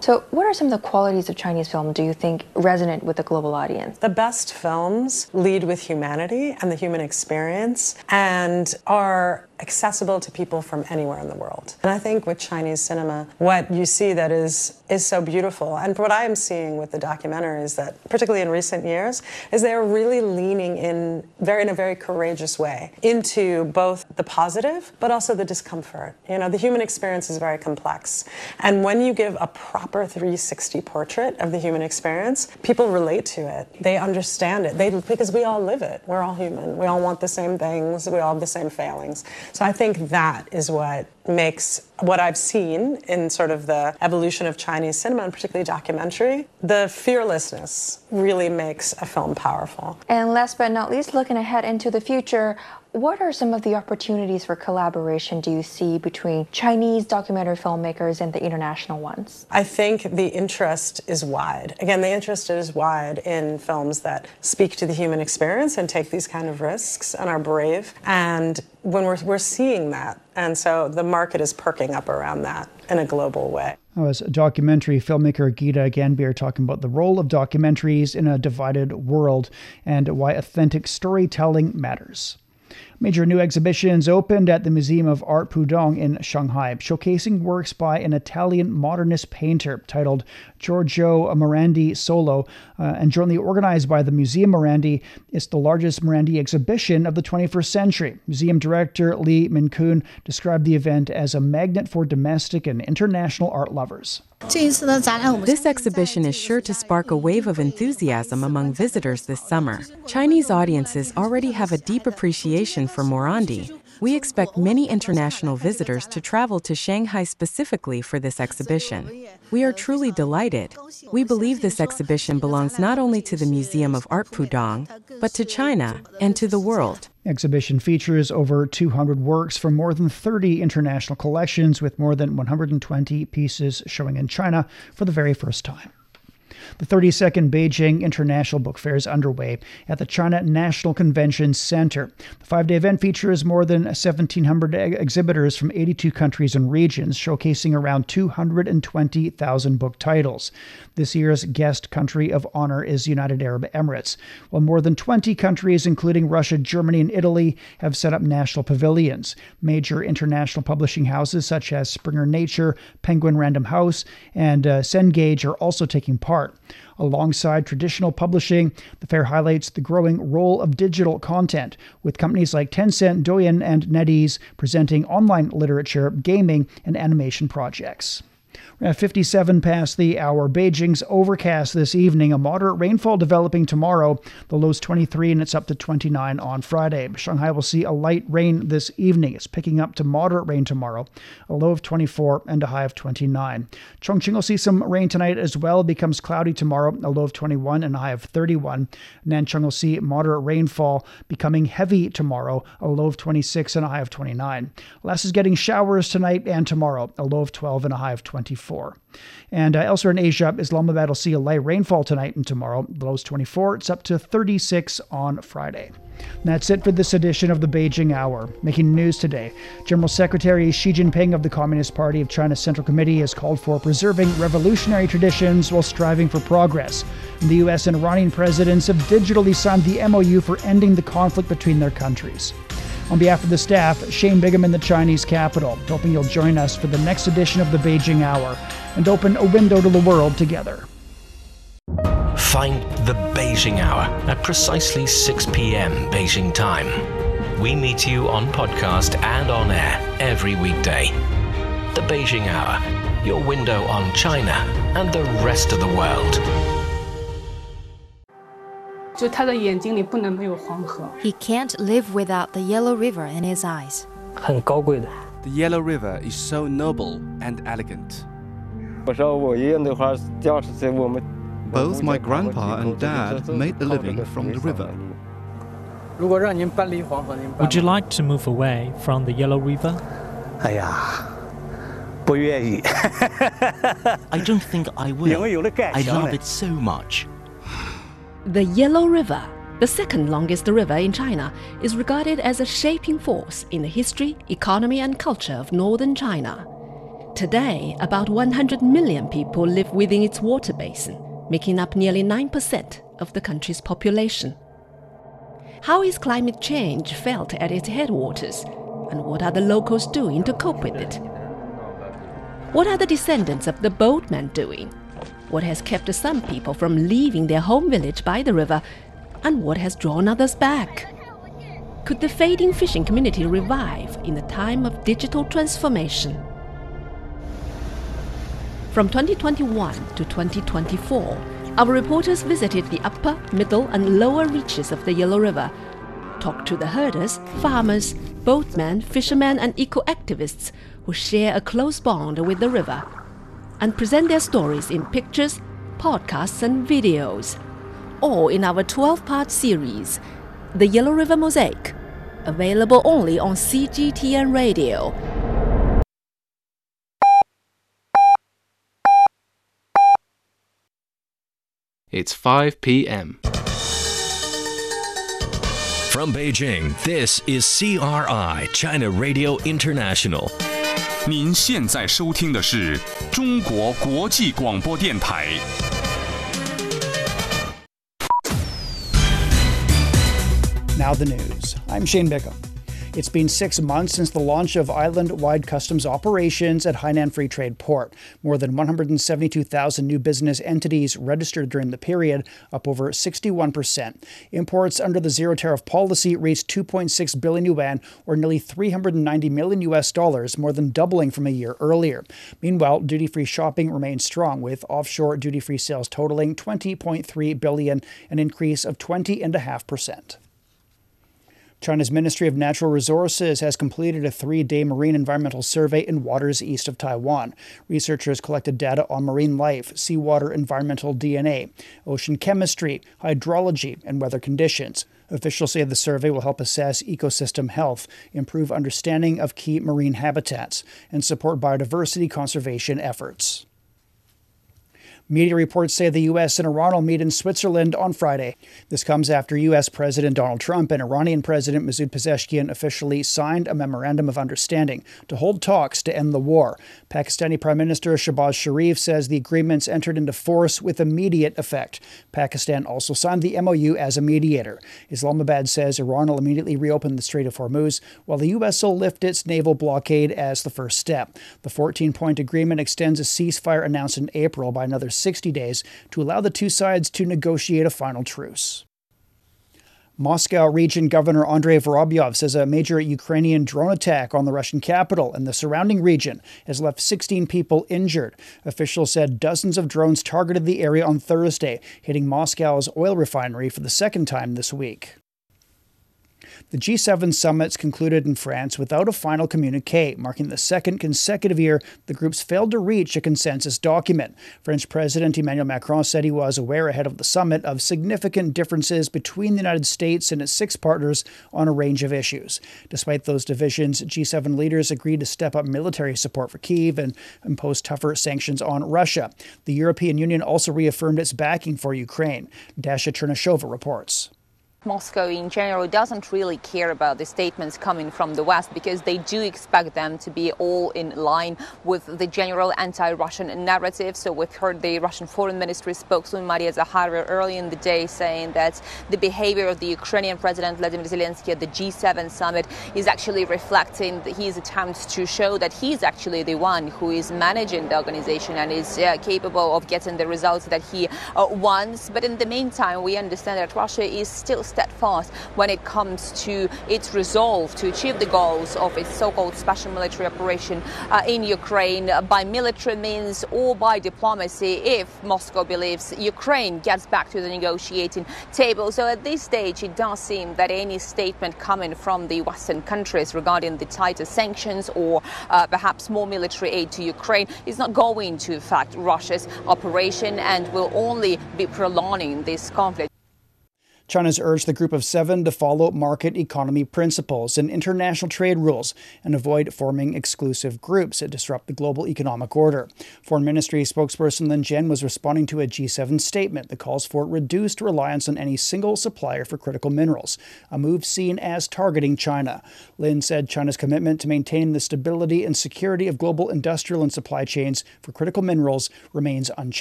So what are some of the qualities of Chinese film do you think resonate with the global audience? The best films lead with humanity and the human experience and are accessible to people from anywhere in the world. And I think with Chinese cinema, what you see that is so beautiful, and what I am seeing with the documentaries that, particularly in recent years, is they're really leaning in a very courageous way into both the positive, but also the discomfort. You know, the human experience is very complex. And when you give a proper 360 portrait of the human experience, people relate to it. They understand it. Because we all live it. We're all human. We all want the same things. We all have the same failings. So I think that is what makes what I've seen in sort of the evolution of Chinese cinema, and particularly documentary, the fearlessness really makes a film powerful. And last but not least, looking ahead into the future, what are some of the opportunities for collaboration do you see between Chinese documentary filmmakers and the international ones? I think the interest is wide. Again, the interest is wide in films that speak to the human experience and take these kind of risks and are brave. And when we're seeing that, and so the market is perking up around that in a global way. That was documentary filmmaker Geeta Ganbir talking about the role of documentaries in a divided world and why authentic storytelling matters. Major new exhibitions opened at the Museum of Art Pudong in Shanghai, showcasing works by an Italian modernist painter titled Giorgio Morandi Solo, and jointly organized by the Museum Morandi. It's the largest Morandi exhibition of the 21st century. Museum director Li Minkun described the event as a magnet for domestic and international art lovers. This exhibition is sure to spark a wave of enthusiasm among visitors this summer. Chinese audiences already have a deep appreciation for Morandi. We expect many international visitors to travel to Shanghai specifically for this exhibition. We are truly delighted. We believe this exhibition belongs not only to the Museum of Art Pudong, but to China and to the world. The exhibition features over 200 works from more than 30 international collections, with more than 120 pieces showing in China for the very first time. The 32nd Beijing International Book Fair is underway at the China National Convention Center. The 5-day event features more than 1,700 exhibitors from 82 countries and regions, showcasing around 220,000 book titles. This year's guest country of honor is United Arab Emirates, while more than 20 countries, including Russia, Germany, and Italy, have set up national pavilions. Major international publishing houses such as Springer Nature, Penguin Random House, and Cengage are also taking part. Alongside traditional publishing, the fair highlights the growing role of digital content, with companies like Tencent, Douyin, and NetEase presenting online literature, gaming, and animation projects. We're at 57 past the hour. Beijing's overcast this evening. A moderate rainfall developing tomorrow. The low's 23 and it's up to 29 on Friday. Shanghai will see a light rain this evening. It's picking up to moderate rain tomorrow. A low of 24 and a high of 29. Chongqing will see some rain tonight as well. It becomes cloudy tomorrow. A low of 21 and a high of 31. Nanchang will see moderate rainfall becoming heavy tomorrow. A low of 26 and a high of 29. Lhasa is getting showers tonight and tomorrow. A low of 12 and a high of 24. And elsewhere in Asia, Islamabad will see a light rainfall tonight and tomorrow. The low is 24. It's up to 36 on Friday. And that's it for this edition of the Beijing Hour. Making news today, General Secretary Xi Jinping of the Communist Party of China's Central Committee has called for preserving revolutionary traditions while striving for progress. And the U.S. and Iranian presidents have digitally signed the MOU for ending the conflict between their countries. On behalf of the staff, Shane Bigham in the Chinese capital, hoping you'll join us for the next edition of the Beijing Hour and open a window to the world together. Find the Beijing Hour at precisely 6 p.m. Beijing time. We meet you on podcast and on air every weekday. The Beijing Hour, your window on China and the rest of the world. He can't live without the Yellow River in his eyes. The Yellow River is so noble and elegant. Both my grandpa and dad made a living from the river. Would you like to move away from the Yellow River? I don't think I will. I love it so much. The Yellow River, the second longest river in China, is regarded as a shaping force in the history, economy, and culture of northern China. Today, about 100 million people live within its water basin, making up nearly 9% of the country's population. How is climate change felt at its headwaters, and what are the locals doing to cope with it? What are the descendants of the boatmen doing? What has kept some people from leaving their home village by the river, and what has drawn others back? Could the fading fishing community revive in a time of digital transformation? From 2021 to 2024, our reporters visited the upper, middle and lower reaches of the Yellow River, talked to the herders, farmers, boatmen, fishermen and eco-activists who share a close bond with the river, and present their stories in pictures, podcasts and videos, all in our 12-part series, The Yellow River Mosaic, available only on CGTN Radio. It's 5 p.m. From Beijing, this is CRI, China Radio International. 您现在收听的是中国国际广播电台。 Now the news. I'm Shane Bickham. It's been 6 months since the launch of island-wide customs operations at Hainan Free Trade Port. More than 172,000 new business entities registered during the period, up over 61%. Imports under the zero tariff policy reached 2.6 billion yuan, or nearly $390 million, more than doubling from a year earlier. Meanwhile, duty-free shopping remains strong, with offshore duty-free sales totaling 20.3 billion, an increase of 20.5%. China's Ministry of Natural Resources has completed a 3-day marine environmental survey in waters east of Taiwan. Researchers collected data on marine life, seawater environmental DNA, ocean chemistry, hydrology, and weather conditions. Officials say the survey will help assess ecosystem health, improve understanding of key marine habitats, and support biodiversity conservation efforts. Media reports say the U.S. and Iran will meet in Switzerland on Friday. This comes after U.S. President Donald Trump and Iranian President Masoud Pezeshkian officially signed a memorandum of understanding to hold talks to end the war. Pakistani Prime Minister Shehbaz Sharif says the agreements entered into force with immediate effect. Pakistan also signed the MOU as a mediator. Islamabad says Iran will immediately reopen the Strait of Hormuz, while the U.S. will lift its naval blockade as the first step. The 14-point agreement extends a ceasefire announced in April by another 60 days to allow the two sides to negotiate a final truce. Moscow Region Governor Andrei Vorobyov says a major Ukrainian drone attack on the Russian capital and the surrounding region has left 16 people injured. Officials said dozens of drones targeted the area on Thursday, hitting Moscow's oil refinery for the second time this week. The G7 summits concluded in France without a final communiqué, marking the second consecutive year the groups failed to reach a consensus document. French President Emmanuel Macron said he was aware ahead of the summit of significant differences between the United States and its 6 partners on a range of issues. Despite those divisions, G7 leaders agreed to step up military support for Kyiv and impose tougher sanctions on Russia. The European Union also reaffirmed its backing for Ukraine. Dasha Chernyshova reports. Moscow in general doesn't really care about the statements coming from the West because they do expect them to be all in line with the general anti-Russian narrative. So we've heard the Russian Foreign Ministry spokeswoman Maria Zakharova early in the day saying that the behavior of the Ukrainian President Vladimir Zelensky at the G7 summit is actually reflecting his attempts to show that he's actually the one who is managing the organization and is capable of getting the results that he wants. But in the meantime, we understand that Russia is still steadfast when it comes to its resolve to achieve the goals of its so-called special military operation in Ukraine by military means or by diplomacy if Moscow believes Ukraine gets back to the negotiating table. So at this stage, it does seem that any statement coming from the Western countries regarding the tighter sanctions or perhaps more military aid to Ukraine is not going to affect Russia's operation and will only be prolonging this conflict. China's urged the Group of Seven to follow market economy principles and international trade rules and avoid forming exclusive groups that disrupt the global economic order. Foreign Ministry spokesperson Lin Jian was responding to a G7 statement that calls for reduced reliance on any single supplier for critical minerals, a move seen as targeting China. Lin said China's commitment to maintaining the stability and security of global industrial and supply chains for critical minerals remains unchanged.